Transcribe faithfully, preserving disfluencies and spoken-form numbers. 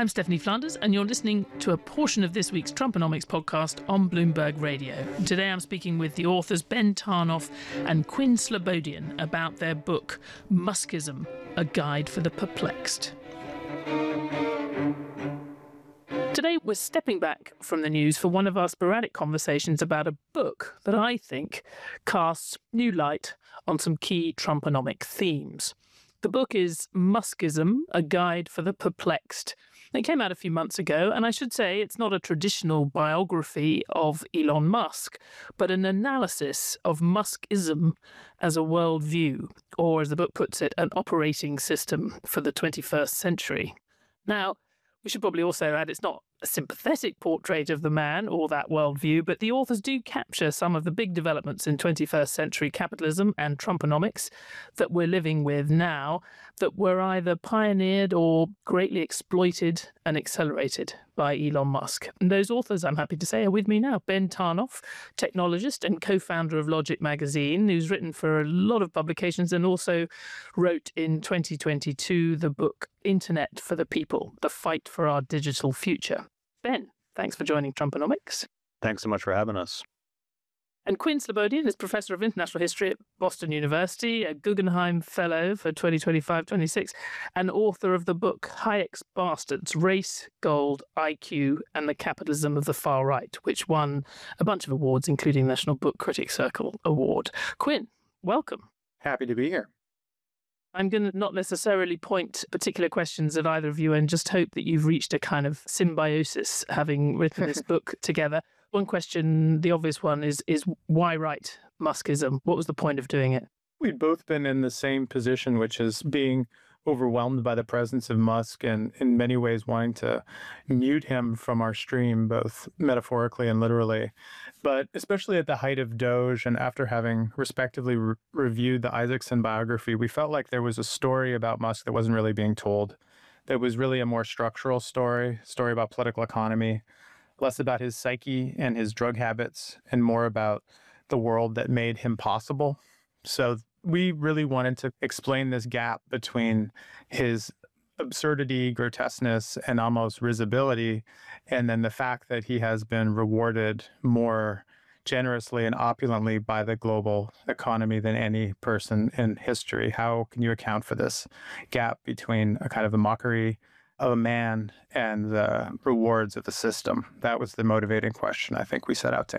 I'm Stephanie Flanders, and you're listening to a portion of this week's Trumponomics podcast on Bloomberg Radio. Today I'm speaking with the authors Ben Tarnoff and Quinn Slobodian about their book, Muskism, A Guide for the Perplexed. Today we're stepping back from the news for one of our sporadic conversations about a book that I think casts new light on some key Trumponomic themes. The book is Muskism, A Guide for the Perplexed. It came out a few months ago, and I should say it's not a traditional biography of Elon Musk, but an analysis of Muskism as a worldview, or as the book puts it, an operating system for the twenty-first century. Now, we should probably also add it's not a sympathetic portrait of the man or that worldview, but the authors do capture some of the big developments in twenty-first century capitalism and Trumponomics that we're living with now that were either pioneered or greatly exploited and accelerated by Elon Musk. And those authors, I'm happy to say, are with me now. Ben Tarnoff, technologist and co-founder of Logic magazine, who's written for a lot of publications and also wrote in twenty twenty-two the book Internet for the People, The Fight for Our Digital Future. Ben, thanks for joining Trumponomics. Thanks so much for having us. And Quinn Slobodian is Professor of International History at Boston University, a Guggenheim Fellow for twenty twenty-five twenty-six, and author of the book Hayek's Bastards, Race, Gold, I Q, and the Capitalism of the Far Right, which won a bunch of awards, including National Book Critics Circle Award. Quinn, welcome. Happy to be here. I'm going to not necessarily point particular questions at either of you and just hope that you've reached a kind of symbiosis having written this book together. One question, the obvious one, is is why write Muskism? What was the point of doing it? We'd both been in the same position, which is being overwhelmed by the presence of Musk and in many ways wanting to mute him from our stream, both metaphorically and literally. But especially at the height of Doge and after having respectively re- reviewed the Isaacson biography, we felt like there was a story about Musk that wasn't really being told. That was really a more structural story, story about political economy, less about his psyche and his drug habits, and more about the world that made him possible. So we really wanted to explain this gap between his absurdity, grotesqueness, and almost risibility, and then the fact that he has been rewarded more generously and opulently by the global economy than any person in history. How can you account for this gap between a kind of a mockery of a man and the rewards of the system? That was the motivating question I think we set out to